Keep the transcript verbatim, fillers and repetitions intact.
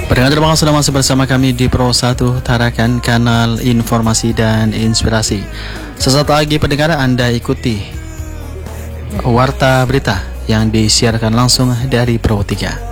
Pendengar, terima kasih sudah masih bersama kami di Pro satu Tarakan, kanal informasi dan inspirasi. Sesaat lagi pendengar, Anda ikuti Warta Berita yang disiarkan langsung dari Pro tiga.